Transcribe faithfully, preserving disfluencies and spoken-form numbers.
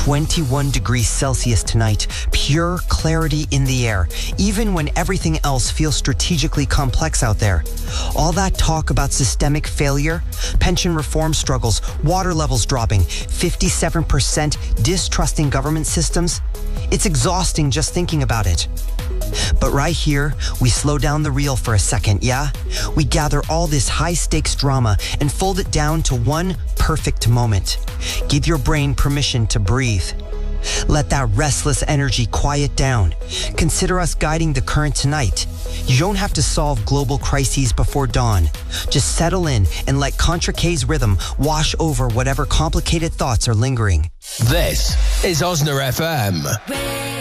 twenty-one degrees Celsius tonight, pure clarity in the air, even when everything else feels strategically complex out there. All that talk about systemic failure, pension reform struggles, water levels dropping, fifty-seven percent distrusting government systems, it's exhausting just thinking about it. But right here, we slow down the reel for a second, yeah? We gather all this high-stakes drama and fold it down to one perfect moment. Give your brain permission to breathe. Let that restless energy quiet down. Consider us guiding the current tonight. You don't have to solve global crises before dawn. Just settle in and let Contra K's rhythm wash over whatever complicated thoughts are lingering. This is Osna F M.